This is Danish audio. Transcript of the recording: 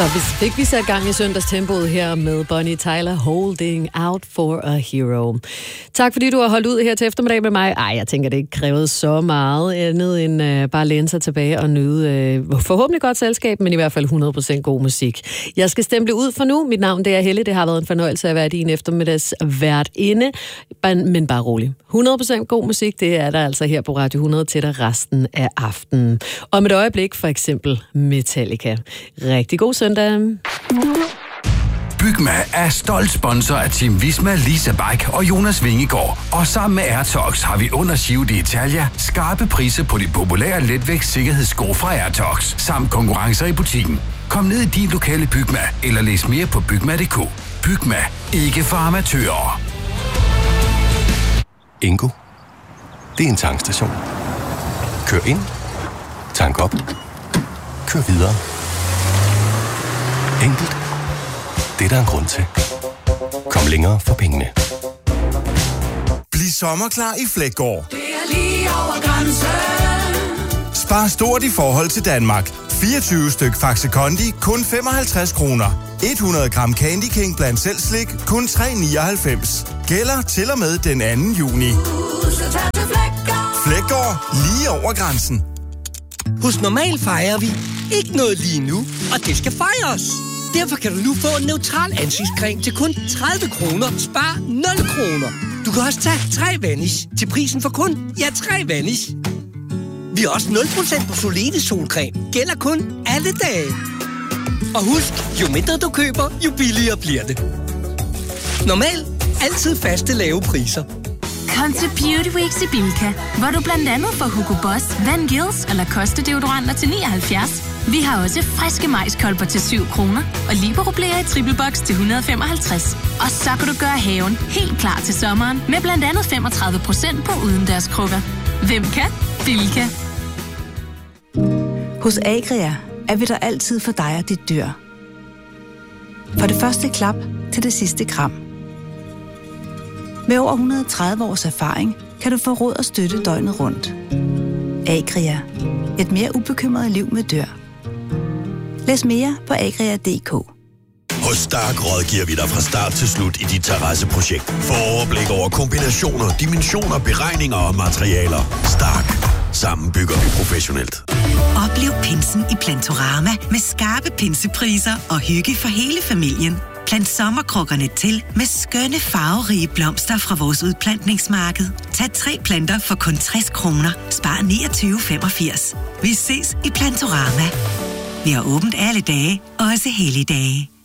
Så fik vi sat gang i søndagstempoet her med Bonnie Tyler, Holding Out for a Hero. Tak fordi du har holdt ud her til eftermiddag med mig. Jeg tænker, det ikke krævede så meget andet end bare læne sig tilbage og nyde forhåbentlig godt selskab, men i hvert fald 100% god musik. Jeg skal stemple ud for nu. Mit navn det er Helle. Det har været en fornøjelse at være din eftermiddags værtinde, men bare rolig. 100% god musik, det er der altså her på Radio 100 til dig resten af aftenen. Om et øjeblik for eksempel Metallica. Rigtig god søndag. Bygma er stolt sponsor af Team Visma, Lisa Bike og Jonas Vingegaard. Og sammen med Airtox har vi under Giro d'Italia skarpe priser på de populære letvægtssikkerhedssko fra Airtox, samt konkurrencer i butikken. Kom ned i din lokale Bygma, eller læs mere på bygma.dk. Bygma, ikke for amatører. Ingo, det er en tankstation. Kør ind, tank op, kør videre. Enkelt. Det er der en grund til. Kom længere for pengene. Bliv sommerklar i Fleggaard. Det er lige over grænsen. Spar stort i forhold til Danmark. 24 styk Faxe Kondi, kun 55 kroner. 100 gram Candy King blandt selv slik, kun 3,99. Gælder til og med den 2. juni. Fleggaard, lige over grænsen. Hos Normal fejrer vi ikke noget lige nu, og det skal fejres. Derfor kan du nu få en neutral ansigtscreme til kun 30 kroner. Spar 0 kroner. Du kan også tage 3 Vanish til prisen for kun 3 Vanish. Vi har også 0% på Solide solcreme. Gælder kun alle dage. Og husk, jo mindre du køber, jo billigere bliver det. Normal. Altid faste lave priser. Kom til Beauty Weeks i Bilka, hvor du blandt andet får Hugo Boss, Van Gils og Lacoste deodoranter til 79. Vi har også friske majskolber til 7 kroner og Libero-blæer i triple box til 155. Og så kan du gøre haven helt klar til sommeren med blandt andet 35% på udendørskrukker. Hvem kan? Bilka. Hos Agria er vi der altid for dig og dit dyr. For det første klap til det sidste kram. Med over 130 års erfaring kan du få råd og støtte døgnet rundt. Agria. Et mere ubekymret liv med dyr. Læs mere på agria.dk. Hos Stark rådgiver vi dig fra start til slut i dit terrasseprojekt. Få overblik over kombinationer, dimensioner, beregninger og materialer. Stark. Sammen bygger vi professionelt. Oplev pinsen i Plantorama med skarpe pinsepriser og hygge for hele familien. Plant sommerkrukkerne til med skønne farverige blomster fra vores udplantningsmarked. Tag 3 planter for kun 60 kroner. Spar 29,85. Vi ses i Plantorama. Vi har åbent alle dage, også helligdage.